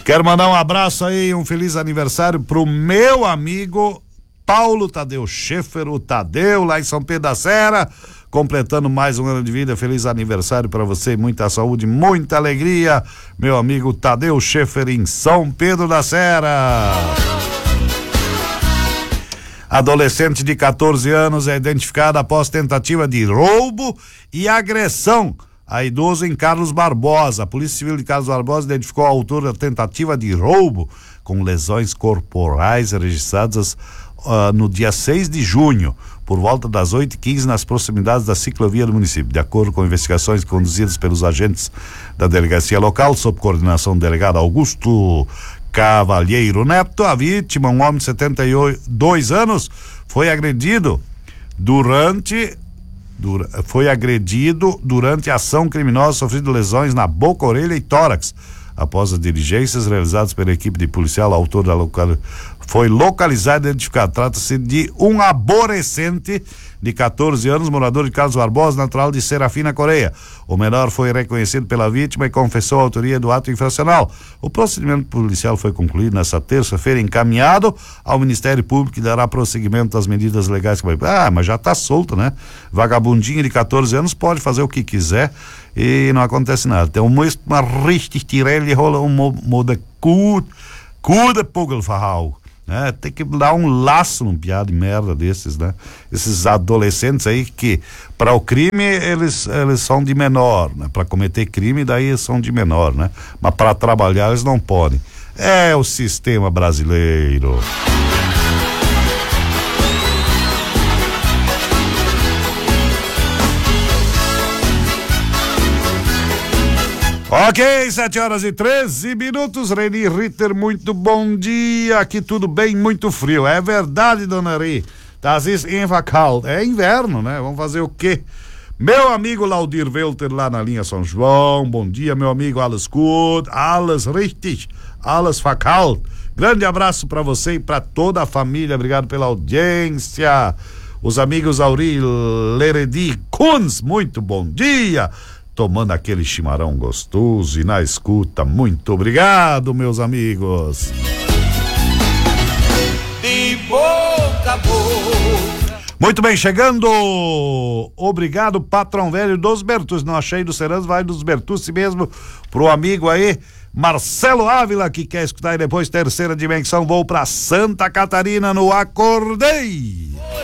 Quero mandar um abraço aí, um feliz aniversário pro meu amigo Paulo Tadeu Schaefer, o Tadeu, lá em São Pedro da Serra, completando mais um ano de vida. Feliz aniversário para você, muita saúde, muita alegria, meu amigo Tadeu Schaefer, em São Pedro da Serra. Adolescente de 14 anos é identificado após tentativa de roubo e agressão a idoso em Carlos Barbosa. A Polícia Civil de Carlos Barbosa identificou a autor da tentativa de roubo com lesões corporais registradas no dia 6 de junho, por volta das 8h15, nas proximidades da ciclovia do município. De acordo com investigações conduzidas pelos agentes da delegacia local, sob coordenação do delegado Augusto Cavalheiro Neto, a vítima, um homem de 72 anos, foi agredido durante a ação criminosa, sofrendo lesões na boca, orelha e tórax. Após as diligências realizadas pela equipe de policial, o autor da foi localizado e identificado. Trata-se de um aborrecente de 14 anos, morador de Carlos Barbosa, natural de Serafina Correia. O menor foi reconhecido pela vítima e confessou a autoria do ato infracional. O procedimento policial foi concluído nesta terça-feira, encaminhado ao Ministério Público, que dará prosseguimento às medidas legais. Mas já tá solto, né? Vagabundinho de 14 anos pode fazer o que quiser e não acontece nada. Tem uma richtig tirelli rola moda cuda pugelfarral. Tem que dar um laço num piada de merda desses, né? Esses adolescentes aí que para o crime eles são de menor, né? Para cometer crime daí eles são de menor, né? Mas para trabalhar eles não podem. É o sistema brasileiro. Ok, 7h13. Reni Ritter, muito bom dia. Aqui tudo bem, muito frio. É verdade, dona Ri. Das ist einfach kalt. É inverno, né? Vamos fazer o quê? Meu amigo Laudir Welter, lá na linha São João. Bom dia, meu amigo. Alles gut, alles richtig, alles verkalt. Grande abraço para você e para toda a família. Obrigado pela audiência. Os amigos Auri Leredi Kunz, muito bom dia. Tomando aquele chimarrão gostoso e na escuta. Muito obrigado, meus amigos. De boca a boca. Muito bem, chegando. Obrigado, patrão velho dos Bertucci. Não achei do Serãs, vai dos Bertucci mesmo. Pro amigo aí, Marcelo Ávila, que quer escutar e depois terceira dimensão. Vou pra Santa Catarina no Acordei.